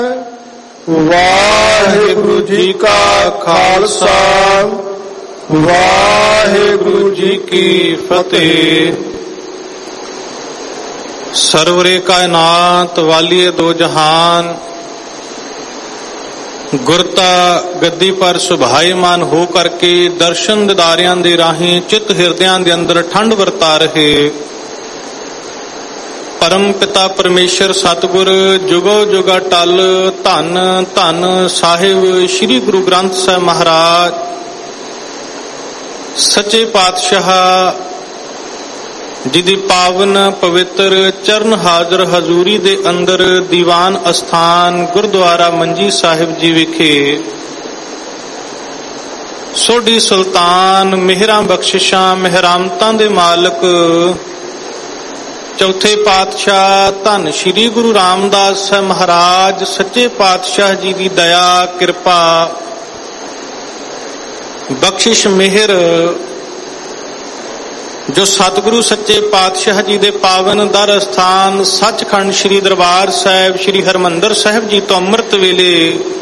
ਵਾਹਿਗੁਰੂ ਜੀ ਕਾ ਖਾਲਸਾ ਵਾਹਿਗੁਰੂ ਜੀ ਕੀ ਫਤਿਹ। ਸਰਵਰੇ ਕਾਇਨਾਤ ਵਾਲੀਏ ਦੋ ਜਹਾਨ, ਗੁਰਤਾ ਗੱਦੀ ਪਰ ਸੁਭਾਈਮਾਨ ਹੋ ਕਰਕੇ ਦਰਸ਼ਨ ਦਿਦਾਰਿਆਂ ਦੇ ਰਾਹੀਂ ਚਿੱਤ ਹਿਰਦਿਆਂ ਦੇ ਅੰਦਰ ਠੰਡ ਵਰਤਾ ਰਹੇ ਪਰਮ ਪਿਤਾ ਪਰਮੇਸ਼ਰ ਸਤਿਗੁਰ ਜੁਗੋ ਜੁਗਾ ਟਲ ਧੰਨ ਧੰਨ ਸਾਹਿਬ ਸ੍ਰੀ ਗੁਰੂ ਗ੍ਰੰਥ ਸਾਹਿਬ ਮਹਾਰਾਜ ਸੱਚੇ ਪਾਤਸ਼ਾਹ ਜੀ ਦੀ ਪਾਵਨ ਪਵਿੱਤਰ ਚਰਨ ਹਾਜ਼ਰ ਹਜ਼ੂਰੀ ਦੇ ਅੰਦਰ ਦੀਵਾਨ ਅਸਥਾਨ ਗੁਰਦੁਆਰਾ ਮੰਜੀ ਸਾਹਿਬ ਜੀ ਵਿਖੇ ਸੋਢੀ ਸੁਲਤਾਨ ਮਿਹਰਾਂ ਬਖਸ਼ਿਸ਼ਾਂ ਮਿਹਰਾਮਤਾਂ ਦੇ ਮਾਲਕ ਚੌਥੇ ਪਾਤਸ਼ਾਹ ਧੰਨ ਸ਼੍ਰੀ ਗੁਰੂ ਰਾਮਦਾਸ ਸਾਹਿਬ ਮਹਾਰਾਜ ਸੱਚੇ ਪਾਤਸ਼ਾਹ ਜੀ ਦੀ ਦਇਆ ਕਿਰਪਾ ਬਖਸ਼ਿਸ਼ ਮਿਹਰ ਜੋ ਸਤਿਗੁਰੂ ਸੱਚੇ ਪਾਤਸ਼ਾਹ ਜੀ ਦੇ ਪਾਵਨ ਦਰ ਅਸਥਾਨ ਸੱਚਖੰਡ ਸ੍ਰੀ ਦਰਬਾਰ ਸਾਹਿਬ ਸ੍ਰੀ ਹਰਿਮੰਦਰ ਸਾਹਿਬ ਜੀ ਤੋਂ ਅੰਮ੍ਰਿਤ ਵੇਲੇ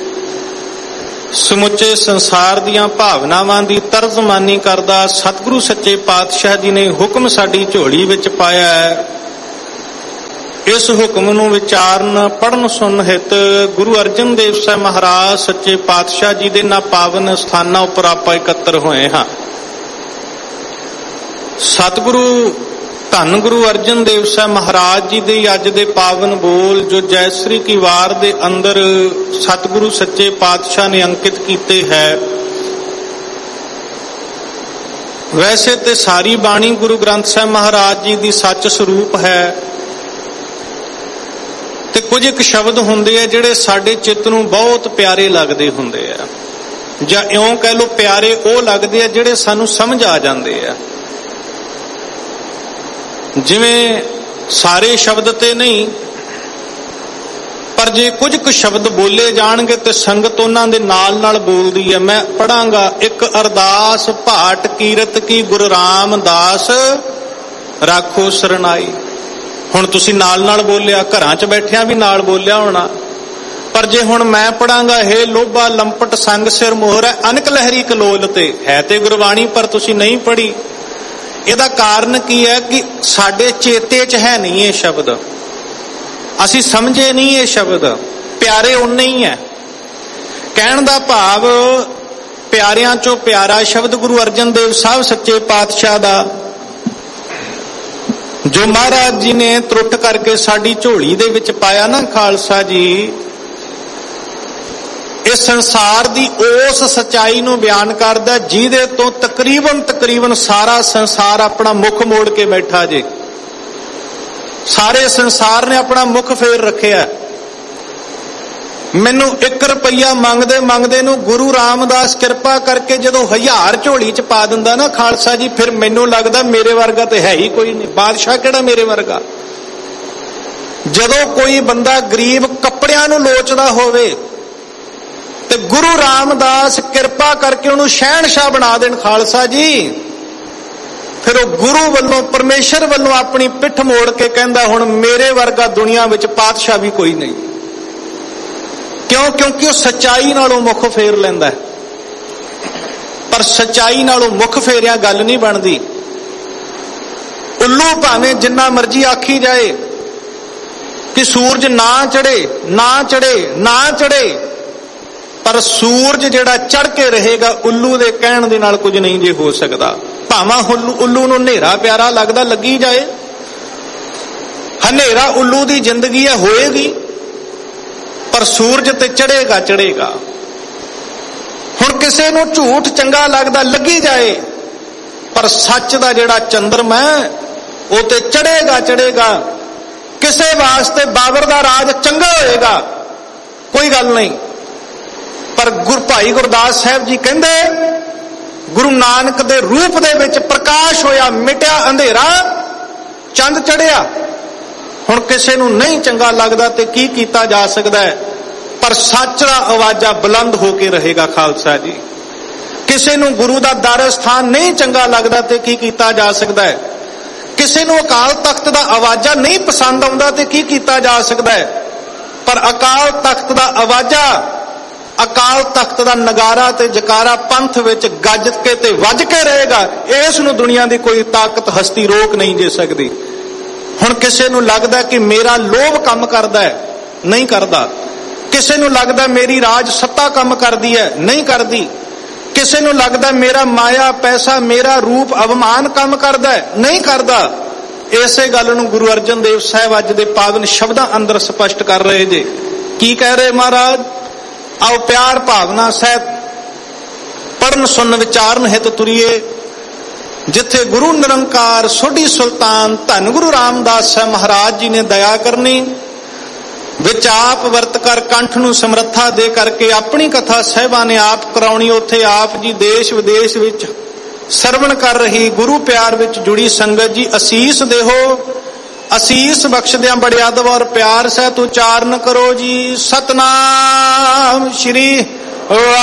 ਸਮੁੱਚੇ ਸੰਸਾਰ ਦੀਆਂ ਭਾਵਨਾਵਾਂ ਦੀ ਤਰਜਮਾਨੀ ਕਰਦਾ ਸਤਿਗੁਰੂ ਸੱਚੇ ਪਾਤਸ਼ਾਹ ਜੀ ਨੇ ਹੁਕਮ ਸਾਡੀ ਝੋਲੀ ਵਿੱਚ ਪਾਇਆ ਹੈ। ਇਸ ਹੁਕਮ ਨੂੰ ਵਿਚਾਰਨ ਪੜਨ ਸੁਣ ਹਿਤ ਗੁਰੂ ਅਰਜਨ ਦੇਵ ਸਾਹਿਬ ਮਹਾਰਾਜ ਸੱਚੇ ਪਾਤਸ਼ਾਹ ਜੀ ਦੇ ਨਾ ਪਾਵਨ ਸਥਾਨਾਂ ਉੱਪਰ ਆਪਾਂ ਇਕੱਤਰ ਹੋਏ ਹਾਂ। ਸਤਿਗੁਰੂ ਧੰਨ ਗੁਰੂ ਅਰਜਨ ਦੇਵ ਸਾਹਿਬ ਮਹਾਰਾਜ ਜੀ ਦੇ ਅੱਜ ਦੇ ਪਾਵਨ ਬੋਲ ਜੋ ਜੈਸਰੀ ਕੀ ਵਾਰ ਦੇ ਅੰਦਰ ਸਤਿਗੁਰੂ ਸੱਚੇ ਪਾਤਸ਼ਾਹ ਨੇ ਅੰਕਿਤ ਕੀਤੇ ਹੈ। ਵੈਸੇ ਤੇ ਸਾਰੀ ਬਾਣੀ ਗੁਰੂ ਗ੍ਰੰਥ ਸਾਹਿਬ ਮਹਾਰਾਜ ਜੀ ਦੀ ਸੱਚ ਸਰੂਪ ਹੈ ਤੇ ਕੁਝ ਇੱਕ ਸ਼ਬਦ ਹੁੰਦੇ ਆ ਜਿਹੜੇ ਸਾਡੇ ਚਿੱਤ ਨੂੰ ਬਹੁਤ ਪਿਆਰੇ ਲੱਗਦੇ ਹੁੰਦੇ ਆ, ਜਾਂ ਇਉਂ ਕਹਿ ਲਓ ਪਿਆਰੇ ਉਹ ਲੱਗਦੇ ਆ ਜਿਹੜੇ ਸਾਨੂੰ ਸਮਝ ਆ ਜਾਂਦੇ ਆ। ਜਿਵੇਂ ਸਾਰੇ ਸ਼ਬਦ ਤੇ ਨਹੀਂ, ਪਰ ਜੇ ਕੁਝ ਕੁ ਸ਼ਬਦ ਬੋਲੇ ਜਾਣਗੇ ਤੇ ਸੰਗਤ ਉਹਨਾਂ ਦੇ ਨਾਲ ਨਾਲ ਬੋਲਦੀ ਹੈ। ਮੈਂ ਪੜਾਂਗਾ, ਇੱਕ ਅਰਦਾਸ ਭਾਟ ਕੀਰਤ ਕੀ ਗੁਰੂ ਰਾਮਦਾਸ ਰਾਖੋ ਸਰਨਾਈ। ਹੁਣ ਤੁਸੀਂ ਨਾਲ ਨਾਲ ਬੋਲਿਆ, ਘਰਾਂ 'ਚ ਬੈਠਿਆਂ ਵੀ ਨਾਲ ਬੋਲਿਆ ਹੋਣਾ, ਪਰ ਜੇ ਹੁਣ ਮੈਂ ਪੜਾਂਗਾ ਹੇ ਲੋਭਾ ਲੰਪਟ ਸੰਗ ਸਿਰ ਮੋਹਰ ਹੈ ਅਨਕ ਲਹਿਰੀ ਕਲੋਲ ਤੇ, ਹੈ ਤੇ ਗੁਰਬਾਣੀ ਪਰ ਤੁਸੀਂ ਨਹੀਂ ਪੜ੍ਹੀ। ਇਹਦਾ ਕਾਰਨ ਕੀ ਹੈ ਕਿ ਸਾਡੇ ਚੇਤੇ 'ਚ ਹੈ ਨਹੀਂ ਇਹ ਸ਼ਬਦ, ਅਸੀਂ ਸਮਝੇ ਨਹੀਂ ਇਹ ਸ਼ਬਦ। ਪਿਆਰੇ ਉਨੇ ਹੀ ਹੈ। ਕਹਿਣ ਦਾ ਭਾਵ ਪਿਆਰਿਆਂ 'ਚੋਂ ਪਿਆਰਾ ਸ਼ਬਦ ਗੁਰੂ ਅਰਜਨ ਦੇਵ ਸਾਹਿਬ ਸੱਚੇ ਪਾਤਸ਼ਾਹ ਦਾ ਜੋ ਮਹਾਰਾਜ ਜੀ ਨੇ ਤਰੁੱਟ ਕਰਕੇ ਸਾਡੀ ਝੋਲੀ ਦੇ ਵਿੱਚ ਪਾਇਆ ਨਾ ਖਾਲਸਾ ਜੀ, ਇਸ ਸੰਸਾਰ ਦੀ ਉਸ ਸੱਚਾਈ ਨੂੰ ਬਿਆਨ ਕਰਦਾ ਜਿਹਦੇ ਤੋਂ ਤਕਰੀਬਨ ਸਾਰਾ ਸੰਸਾਰ ਆਪਣਾ ਮੁਖ ਮੋੜ ਕੇ ਬੈਠਾ ਜੇ। ਸਾਰੇ ਸੰਸਾਰ ਨੇ ਆਪਣਾ ਮੁਖ ਫੇਰ ਰੱਖਿਆ। ਮੈਨੂੰ 1 ਰੁਪਈਆ ਮੰਗਦੇ ਨੂੰ ਗੁਰੂ ਰਾਮਦਾਸ ਕਿਰਪਾ ਕਰਕੇ ਜਦੋਂ 1000 ਝੋਲੀ 'ਚ ਪਾ ਦਿੰਦਾ ਨਾ ਖਾਲਸਾ ਜੀ, ਫਿਰ ਮੈਨੂੰ ਲੱਗਦਾ ਮੇਰੇ ਵਰਗਾ ਤੇ ਹੈ ਹੀ ਕੋਈ ਨਹੀਂ। ਬਾਦਸ਼ਾਹ ਕਿਹੜਾ ਮੇਰੇ ਵਰਗਾ। ਜਦੋਂ ਕੋਈ ਬੰਦਾ ਗਰੀਬ ਕੱਪੜਿਆਂ ਨੂੰ ਲੋਚਦਾ ਹੋਵੇ ਤੇ ਗੁਰੂ ਰਾਮਦਾਸ ਕਿਰਪਾ ਕਰਕੇ ਉਹਨੂੰ ਸ਼ਹਿਨਸ਼ਾਹ ਬਣਾ ਦੇਣ ਖਾਲਸਾ ਜੀ, ਫਿਰ ਉਹ ਗੁਰੂ ਵੱਲੋਂ ਪਰਮੇਸ਼ਰ ਵੱਲੋਂ ਆਪਣੀ ਪਿੱਠ ਮੋੜ ਕੇ ਕਹਿੰਦਾ ਹੁਣ ਮੇਰੇ ਵਰਗਾ ਦੁਨੀਆ ਵਿੱਚ ਪਾਤਸ਼ਾਹ ਵੀ ਕੋਈ ਨਹੀਂ। ਕਿਉਂ? ਕਿਉਂਕਿ ਉਹ ਸੱਚਾਈ ਨਾਲੋਂ ਮੁੱਖ ਫੇਰ ਲੈਂਦਾ। ਪਰ ਸੱਚਾਈ ਨਾਲੋਂ ਮੁੱਖ ਫੇਰਿਆ ਗੱਲ ਨਹੀਂ ਬਣਦੀ। ਉੱਲੂ ਭਾਵੇਂ ਜਿੰਨਾ ਮਰਜ਼ੀ ਆਖੀ ਜਾਏ ਕਿ ਸੂਰਜ ਨਾ ਚੜੇ, ਪਰ ਸੂਰਜ ਜਿਹੜਾ ਚੜ ਕੇ ਰਹੇਗਾ ਉੱਲੂ ਦੇ ਕਹਿਣ ਦੇ ਨਾਲ ਕੁਝ ਨਹੀਂ ਜੇ ਹੋ ਸਕਦਾ। ਭਾਵੇਂ ਉੱਲੂ ਨੂੰ ਹਨੇਰਾ ਪਿਆਰਾ ਲੱਗਦਾ, ਲੱਗੀ ਜਾਏ। ਹਨੇਰਾ ਉੱਲੂ ਦੀ ਜ਼ਿੰਦਗੀ ਹੈ, ਹੋਏਗੀ, ਪਰ ਸੂਰਜ ਤੇ ਚੜੇਗਾ। ਹੁਣ ਕਿਸੇ ਨੂੰ ਝੂਠ ਚੰਗਾ ਲੱਗਦਾ, ਲੱਗੀ ਜਾਏ, ਪਰ ਸੱਚ ਦਾ ਜਿਹੜਾ ਚੰਦਰਮਾ ਉਹ ਤੇ ਚੜੇਗਾ। ਕਿਸੇ ਵਾਸਤੇ ਬਾਬਰ ਦਾ ਰਾਜ ਚੰਗਾ ਹੋਏਗਾ, ਕੋਈ ਗੱਲ ਨਹੀਂ, ਪਰ ਭਾਈ ਗੁਰਦਾਸ ਸਾਹਿਬ ਜੀ ਕਹਿੰਦੇ ਗੁਰੂ ਨਾਨਕ ਦੇ ਰੂਪ ਦੇ ਵਿੱਚ ਪ੍ਰਕਾਸ਼ ਹੋਇਆ, ਮਿਟਿਆ ਅੰਧੇਰਾ, ਚੰਦ ਚੜਿਆ। ਹੁਣ ਕਿਸੇ ਨੂੰ ਨਹੀਂ ਚੰਗਾ ਲੱਗਦਾ ਤੇ ਕੀ ਕੀਤਾ ਜਾ ਸਕਦਾ ਹੈ, ਪਰ ਸੱਚ ਦਾ ਆਵਾਜ਼ਾ ਬੁਲੰਦ ਹੋ ਕੇ ਰਹੇਗਾ ਖਾਲਸਾ ਜੀ। ਕਿਸੇ ਨੂੰ ਗੁਰੂ ਦਾ ਦਰ ਸਥਾਨ ਨਹੀਂ ਚੰਗਾ ਲੱਗਦਾ ਤੇ ਕੀ ਕੀਤਾ ਜਾ ਸਕਦਾ ਹੈ। ਕਿਸੇ ਨੂੰ ਅਕਾਲ ਤਖਤ ਦਾ ਆਵਾਜ਼ਾ ਨਹੀਂ ਪਸੰਦ ਆਉਂਦਾ ਤੇ ਕੀ ਕੀਤਾ ਜਾ ਸਕਦਾ ਹੈ, ਪਰ ਅਕਾਲ ਤਖਤ ਦਾ ਆਵਾਜ਼ਾ, ਅਕਾਲ ਤਖਤ ਦਾ ਨਗਾਰਾ ਤੇ ਜਕਾਰਾ ਪੰਥ ਵਿੱਚ ਗੱਜ ਕੇ ਤੇ ਵੱਜ ਕੇ ਰਹੇਗਾ। ਇਸ ਨੂੰ ਦੁਨੀਆ ਦੀ ਕੋਈ ਤਾਕਤ ਹਸਤੀ ਰੋਕ ਨਹੀਂ ਦੇ ਸਕਦੀ। ਹੁਣ ਕਿਸੇ ਨੂੰ ਲੱਗਦਾ ਕਿ ਮੇਰਾ ਲੋਭ ਕੰਮ ਕਰਦਾ ਹੈ, ਨਹੀਂ ਕਰਦਾ। ਕਿਸੇ ਨੂੰ ਲੱਗਦਾ ਮੇਰੀ ਰਾਜ ਸੱਤਾ ਕੰਮ ਕਰਦੀ ਹੈ, ਨਹੀਂ ਕਰਦੀ। ਕਿਸੇ ਨੂੰ ਲੱਗਦਾ ਮੇਰਾ ਮਾਇਆ ਪੈਸਾ ਮੇਰਾ ਰੂਪ ਅਭਿਮਾਨ ਕੰਮ ਕਰਦਾ ਹੈ, ਨਹੀਂ ਕਰਦਾ। ਇਸੇ ਗੱਲ ਨੂੰ ਗੁਰੂ ਅਰਜਨ ਦੇਵ ਸਾਹਿਬ ਅੱਜ ਦੇ ਪਾਵਨ ਸ਼ਬਦਾਂ ਅੰਦਰ ਸਪਸ਼ਟ ਕਰ ਰਹੇ ਜੇ। ਕੀ ਕਹਿ ਰਹੇ ਮਹਾਰਾਜ? ਆਓ ਪਿਆਰ ਭਾਵਨਾ ਸਹਿਤ ਪੜਨ ਸੁਣਨ ਵਿਚਾਰਨ ਹਿਤ ਤੁਰੀਏ। ਜਿੱਥੇ ਗੁਰੂ ਨਿਰੰਕਾਰ ਸੋਢੀ ਸੁਲਤਾਨ ਧੰਨ ਗੁਰੂ ਰਾਮਦਾਸ ਸਾਹਿਬ ਮਹਾਰਾਜ ਜੀ ਨੇ ਦਇਆ ਕਰਨੀ, ਵਿੱਚ ਆਪ ਵਰਤ ਕਰ ਕੰਠ ਨੂੰ ਸਮਰੱਥਾ ਦੇ ਕਰਕੇ ਆਪਣੀ ਕਥਾ ਸਾਹਿਬਾਂ ਨੇ ਆਪ ਕਰਾਉਣੀ। ਉੱਥੇ ਆਪ ਜੀ ਦੇਸ਼ ਵਿਦੇਸ਼ ਵਿੱਚ ਸਰਵਣ ਕਰ ਰਹੀ ਗੁਰੂ ਪਿਆਰ ਵਿੱਚ ਜੁੜੀ ਸੰਗਤ ਜੀ ਅਸੀਸ ਦੇਹੋ। ਅਸੀਸ ਬਖਸ਼ਦਿਆਂ ਬੜੇ ਅਦਬ ਔਰ ਪਿਆਰ ਸਹਿਤ ਉਚਾਰਨ ਕਰੋ ਜੀ। ਸਤਨਾਮ ਸ਼੍ਰੀ